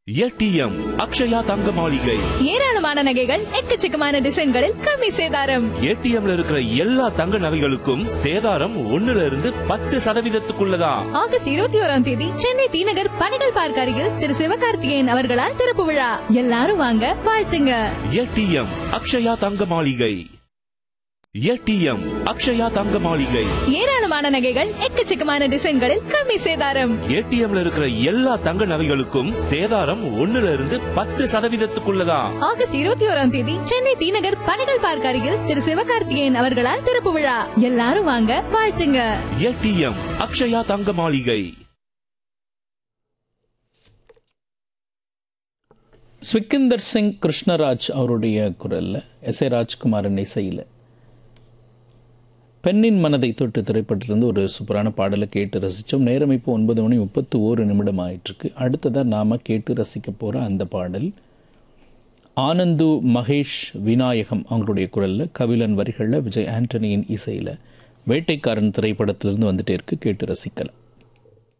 ATM Akshaya தங்க மாளிகை. ஏராளமான நகைகள் எக்கச்சக்கமான டிசைன்களில் கம்மி சேதாரம். ஏடிஎம்ல இருக்கிற எல்லா தங்க நகைகளுக்கும் சேதாரம் 1% ஆகஸ்ட் 21 சென்னை டி நகர் பணிகள் பார்க்க அருகில் திரு சிவகார்த்திகேயன் அவர்களால் திறப்பு விழா. எல்லாரும் வாங்க, வாழ்த்துங்க. ஏடிஎம் அக்ஷயா தங்க மாளிகை. ஏடிஎம் அக்ஷயா தங்க மாளிகை. ஏராளமான நகைகள் எக்கச்சக்கமான டிசைன்களில் கம்மி சேதாரம். ஏடிஎம்ல இருக்கிற எல்லா தங்க நகைகளுக்கும் சேதாரம் 1% ஆகஸ்ட் 21 சென்னை டி நகர் பணிகள் பார்க்க அருகில் திரு சிவகார்த்திகேயன் அவர்களால் திறப்பு விழா. எல்லாரும் வாங்க, வாழ்த்துங்க. ஏடிஎம் அக்ஷயா தங்க மாளிகை. ஸ்விக்கிந்தர் சிங் கிருஷ்ணராஜ் அவருடைய குரல்ல எஸ்.ஏ. ராஜ்குமாரன் இசையில் பெண்ணின் மனதை தொட்டு திரைப்பட்டிருந்து ஒரு சூப்பரான பாடலை கேட்டு ரசித்தோம். நேரம் இப்போ 9:31 ஆயிட்டிருக்கு. அடுத்ததாக நாம் கேட்டு ரசிக்க போகிற அந்த பாடல் ஆனந்து மகேஷ் விநாயகம் அவங்களுடைய குரலில், கபிலன் வரிகளில், விஜய் ஆண்டனியின் இசையில் வேட்டைக்காரன் திரைப்படத்திலிருந்து வந்துட்டே இருக்கு. கேட்டு ரசிக்கலாம்.